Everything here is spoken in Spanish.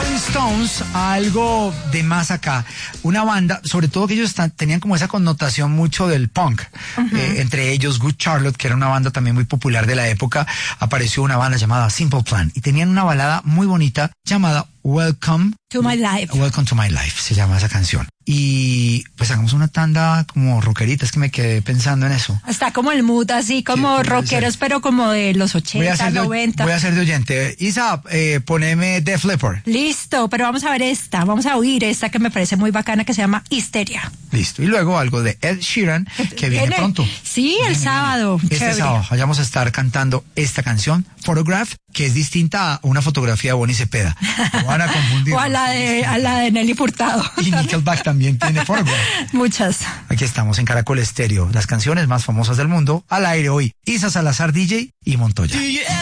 Rolling Stones a algo de más acá. Una banda, sobre todo que ellos tenían como esa connotación mucho del punk. Entre ellos Good Charlotte, que era una banda también muy popular de la época, apareció una banda llamada Simple Plan. Y tenían una balada muy bonita llamada Welcome to My Life. Welcome to My Life, se llama esa canción. Y pues hagamos una tanda como rockerita, es que me quedé pensando en eso. Está como el mood así como sí, rockeros, pero como de los 80, 90. Voy a ser de oyente. Isa, poneme Def Leppard. Listo, pero vamos a ver esta, vamos a oír esta que me parece muy bacana, que se llama Histeria. Listo, y luego algo de Ed Sheeran, que viene pronto. Sí, el sábado. Este sábado vamos a estar cantando esta canción, Photograph, que es distinta a una fotografía de Bonnie Cepeda. Lo van a confundir. O a la de Nelly Furtado. Y Nickelback también tiene Photograph. Muchas. Aquí estamos en Caracol Estéreo, las canciones más famosas del mundo, al aire hoy. Isa Salazar, DJ, y Montoya.